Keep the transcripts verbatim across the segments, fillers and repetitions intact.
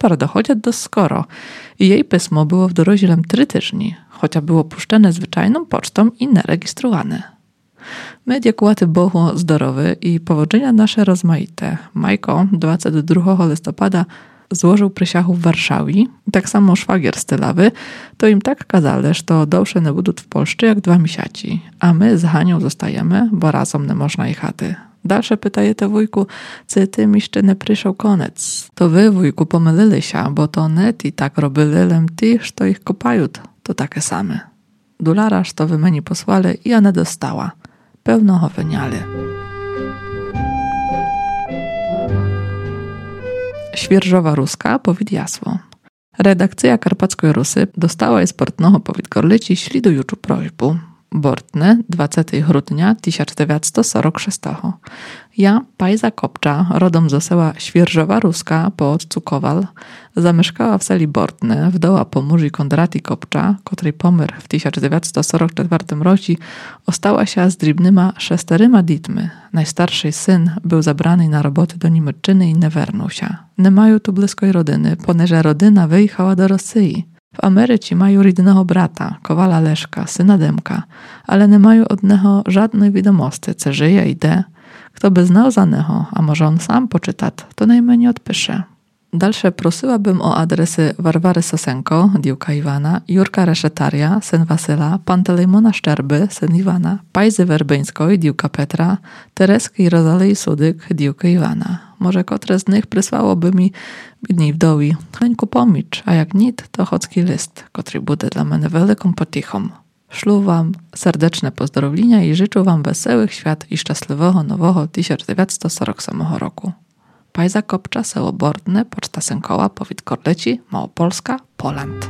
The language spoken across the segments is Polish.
Tepar dochodять do skoro. I jej pismo było w doroźilem trzy tyżni, chociaż było puszczone zwyczajną pocztą i nerejestrowane. My dziękułaty Bohu zdrowy i powodzenia nasze rozmaite. Majko dwudziestego drugiego listopada złożył przysięgę w Warszawie. Tak samo szwagier z Tylawy, to im tak kazali, że to dłuższe nie będą w Polsce jak dwa miesiące. A my z Hanią zostajemy, bo razem nie można jechaty. Dalsze pytaje te wujku, czy ty jeszcze nie przyszł koniec. To wy, wujku, pomylili się, bo to net i tak robili lem ty, że ich kopają, to takie same. Dolararz to wy meni posłali i ona dostała. Pełno ho wyniali. Świerżowa Ruska powid jasło. Redakcja Karpackiej Rusy dostała z Bortnego powid Gorlici ślidujuczu prośbu. Bortne, dwudziestego grudnia tysiąc dziewięćset czterdzieści sześć. Ja, Pajza Kopcza, rodom z sela Świerżowa Ruska pod Cukowal, zamieszkała w seli Bortne, wdoła pomóży Kondrati Kopcza, który pomyr w tysiąc dziewięćset czterdzieści czwartym roku, ostała się z drobnyma szesterema dziećmi. Najstarszy syn był zabrany na roboty do Niemczyny i nie wernął się. Nie mają tu bliskiej rodziny, ponieważ rodzina wyjechała do Rosji. W Ameryce mają rodzinnego brata, Kowala Leszka, syna Demka, ale nie mają od niego żadnej wiadomości, co żyje i de. Kto by znał za niego, a może on sam poczytać, to najmniej odpisze. Dalsze prosiłabym o adresy Warwary Sosenko, diłka Iwana, Jurka Reszetaria, syn Wasyla, Pantelejmona Szczerby, syn Iwana, Pajzy Werbyńskiej, diłka Petra, Tereski i Rozalei Sudyk, diłka Iwana. Może kotre z nich przysłałoby mi biedniej wdowi chleńku pomicz, a jak nit, to chocki list, który będzie dla mnie wielką potichą. Szlu wam serdeczne pozdrowienia i życzę wam wesołych świat i szczęśliwego nowego tysiąc dziewięćset czterdziestego ósmego roku. Pajza Kopcza, Seło Bortne, Poczta Sękoła, powid Gorlici, Małopolska, Poland.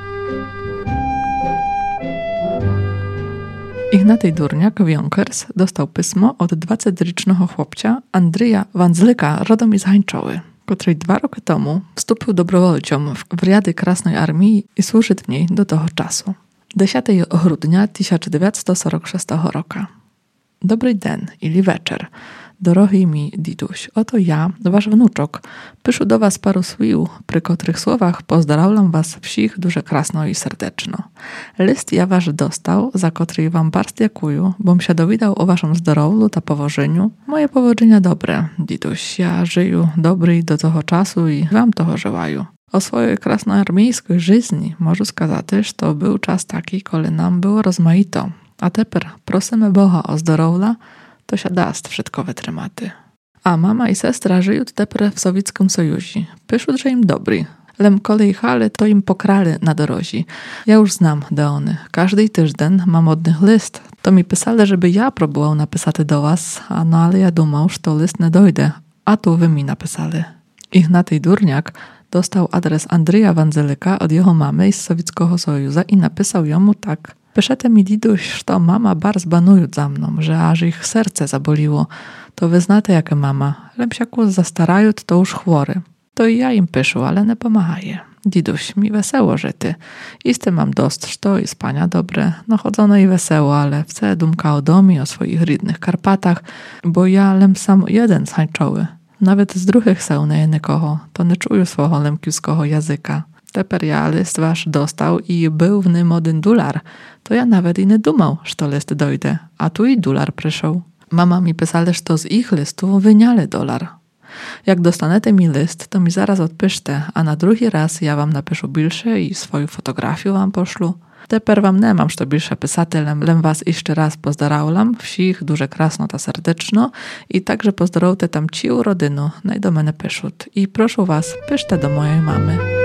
Ignatej Durniak, Wiąkers, dostał pismo od dwudziestoletniego chłopcia Andrija Wandzlyka, rodom z Hańczoły, który dwa roky temu wstąpił dobrowolciom w riady Krasnej Armii i służy w niej do tego czasu. dziesiątego grudnia tysiąc dziewięćset czterdziestego szóstego roku. Dobry dzień, ili wieczór. Drogi mi diduś, oto ja, wasz wnuczok, pyszę do was paru słów, przy których słowach pozdrawiam was wsich duże krasno i serdeczno. List ja wasz dostał, za który wam bardzo dziękuję, bom się dowiedział o waszym zdrowiu ta powożeniu. Moje powodzenia dobre, diduś, ja żyję dobry do tego czasu i wam toho żełaju. O swojej krasnoarmijskiej żyzni możę skazać, że to był czas taki, kiedy nam było rozmaito. A teper prosimy Boha o zdrowia, to się dast wszystko wytrzymaty. A mama i sestra żyją teper w Sowieckim Sojuzie. Pyszą, że im dobry. Lem kolej jechali, to im pokrali na dorozi. Ja już znam deony. Każdy tydzień mam od nich list. To mi pisali, żeby ja próbował napisać do was, a no ale ja dumał, że to list nie dojdzie. A tu wy mi napisali. Ignatej Durniak dostał adres Andrija Wandzelyka od jego mamy z Sowieckiego Sojuza i napisał jemu tak. Piszete mi diduś, że mama bar zbanują za mną, że aż ich serce zaboliło. To wy znate jakie mama. Lemsiaku zastarają, to już chwory. To i ja im piszę, ale nie pomahaję. Diduś, mi wesoło, że ty. Isty mam dość, to i spania dobre. No chodzono i wesoło, ale wcale dumka o domie, o swoich rydnych Karpatach, bo ja lem sam jeden z Hańczoły. Nawet z druhych seł nie nikogo, to nie czuję swojego lemkiewskiego języka. Teper ja list wasz dostał i był w nim jeden dolar. To ja nawet i nie dumał, że to list dojdzie, a tu i dolar przyszedł. Mama mi pisała, że to z ich listu wyniali dolar. Jak dostanete mi list, to mi zaraz odpiszcie, a na drugi raz ja wam napiszę bilsze i swoją fotografię wam poszlu. Teper wam nie mam, że to bilsze pisatelem, lem was jeszcze raz pozdrawiam, wsich duże krasno ta serdeczno i także pozdrowte tam ciu rodynu, naj do mnie pyszut. I proszę was, piszcie do mojej mamy.